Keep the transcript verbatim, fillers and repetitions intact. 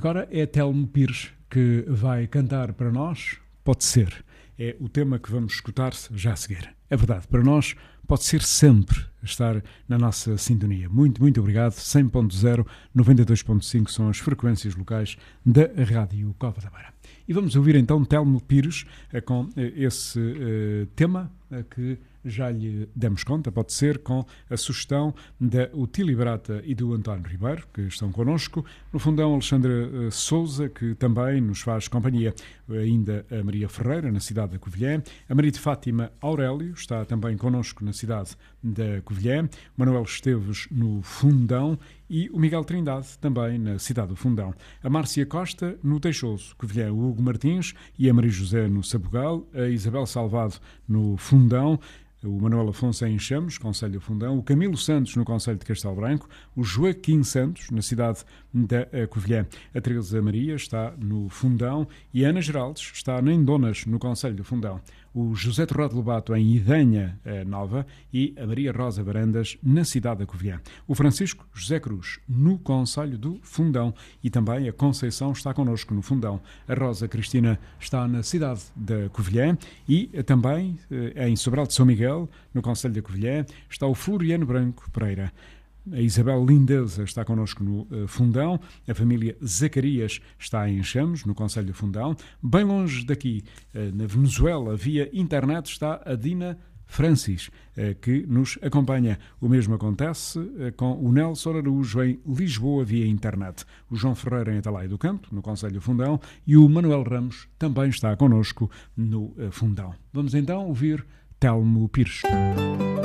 agora é Telmo Pires que vai cantar para nós. Pode ser. É o tema que vamos escutar já a seguir. É verdade, para nós pode ser sempre estar na nossa sintonia. Muito, muito obrigado. cem ponto zero, noventa e dois ponto cinco são as frequências locais da Rádio Cova da Beira. E vamos ouvir então Telmo Pires com esse uh, tema uh, que já lhe demos conta, pode ser, com a sugestão da Otília Barata e do António Ribeiro, que estão connosco. No fundão, Alexandra Souza, que também nos faz companhia. Ainda a Maria Ferreira, na cidade da Covilhã. A Maria de Fátima Aurélio está também connosco na cidade da Covilhã. Manuel Esteves no fundão. E o Miguel Trindade, também na cidade do Fundão. A Márcia Costa, no Teixoso, Covilhã. O Hugo Martins e a Maria José no Sabugal. A Isabel Salvado no Fundão. O Manuel Afonso em Enxames, Conselho do Fundão, o Camilo Santos no Conselho de Castelo Branco, o Joaquim Santos na cidade da Covilhã. A Teresa Maria está no Fundão e a Ana Geraldes está em Donas, no Conselho do Fundão. O José Torrado Lobato em Idanha Nova e a Maria Rosa Barandas na cidade da Covilhã. O Francisco José Cruz no Conselho do Fundão e também a Conceição está connosco no Fundão. A Rosa Cristina está na cidade da Covilhã e também em Sobral de São Miguel, no Conselho da Covilhã, está o Floriano Branco Pereira. A Isabel Lindeza está connosco no uh, Fundão. A família Zacarias está em Enxames, no Conselho do Fundão. Bem longe daqui, uh, na Venezuela, via internet, está a Dina Francis, uh, que nos acompanha. O mesmo acontece uh, com o Nelson Araújo em Lisboa, via internet. O João Ferreira em Atalaia do Campo, no Conselho do Fundão. E o Manuel Ramos também está connosco no uh, Fundão. Vamos então ouvir Telmo Pires.